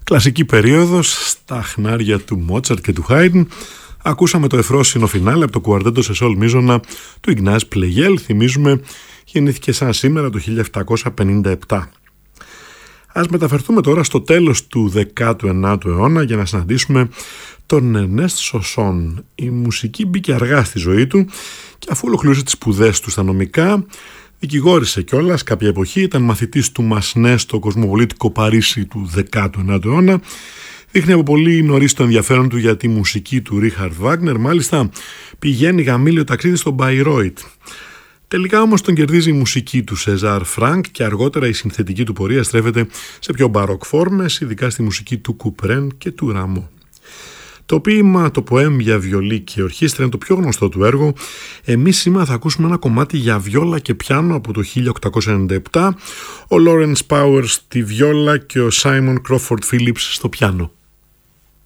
Κλασική περίοδος στα χνάρια του Μότσαρτ και του Χάιντν. Ακούσαμε το εφρόσινο φινάλε από το κουαρτέτο σε σολ μίζωνα του Ιγνάζ Πλεγέλ. Θυμίζουμε, γεννήθηκε σαν σήμερα το 1757. Ας μεταφερθούμε τώρα στο τέλος του 19ου αιώνα για να συναντήσουμε τον Ερνέστ Σοσόν. Η μουσική μπήκε αργά στη ζωή του και αφού ολοκλήρωσε τις σπουδές του στα νομικά, δικηγόρησε κιόλας κάποια εποχή, ήταν μαθητής του Μασνέ στο κοσμοπολίτικο Παρίσι του 19ου αιώνα. Δείχνει από πολύ νωρίς το ενδιαφέρον του για τη μουσική του Ρίχαρντ Βάγνερ, μάλιστα πηγαίνει γαμήλιο ταξίδι στο Μπαϊρόιτ. Τελικά όμως τον κερδίζει η μουσική του Σεζάρ Φρανκ και αργότερα η συνθετική του πορεία στρέφεται σε πιο μπαροκ φόρμες, ειδικά στη μουσική του Κουπρέν και του Ραμό. Το ποίημα, το ποέμ για βιολί και ορχήστρα είναι το πιο γνωστό του έργο. Εμείς σήμερα θα ακούσουμε ένα κομμάτι για βιόλα και πιάνο από το 1897, ο Lawrence Powers στη βιόλα και ο Simon Crawford Phillips στο πιάνο.